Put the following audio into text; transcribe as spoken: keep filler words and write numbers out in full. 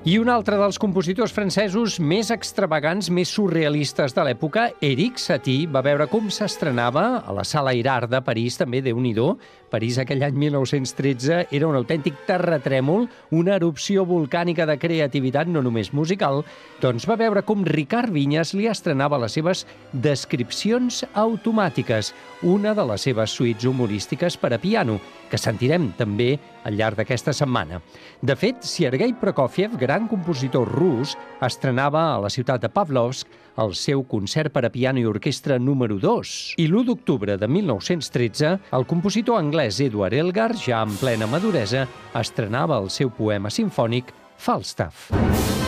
I un altre dels compositors francesos més extravagants, més surrealistes de l'època, Erik Satie, va veure com s'estrenava a la Sala Irard de París, també, Déu-n'hi-do. París aquell any mil nou-cents tretze era un autèntic terratrèmol, una erupció volcànica de creativitat, no només musical, doncs va veure com Ricard Vinyes li estrenava les seves descripcions automàtiques, una de les seves suites humorístiques per a piano, que sentirem també al llarg d'aquesta setmana. De fet, Sergei Prokofiev, gran compositor rus, estrenava a la ciutat de Pavlovsk el seu concert per a piano i orquestra número dos. I l'u d'octubre de mil nou-cents tretze, el compositor anglès Edward Elgar, ja en plena maduresa, estrenava el seu poema simfònic Falstaff.